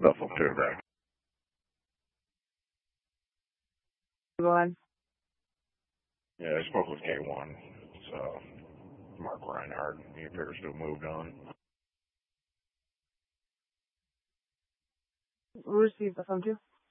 Buffalo 2 back. Go ahead. Yeah, I spoke with K1. It's Mark Reinhardt. He appears to have moved on. Who received the phone to?